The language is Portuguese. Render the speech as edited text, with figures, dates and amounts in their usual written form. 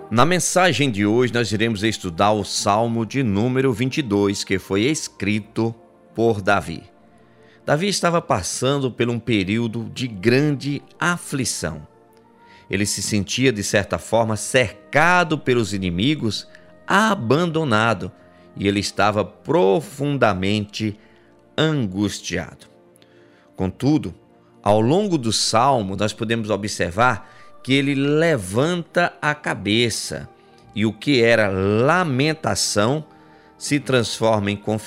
Na mensagem de hoje, nós iremos estudar o Salmo de número 22, que foi escrito por Davi. Davi estava passando por um período de grande aflição. Ele se sentia, de certa forma, cercado pelos inimigos, abandonado, e ele estava profundamente angustiado. Contudo, ao longo do Salmo, nós podemos observar que ele levanta a cabeça e o que era lamentação se transforma em confiança.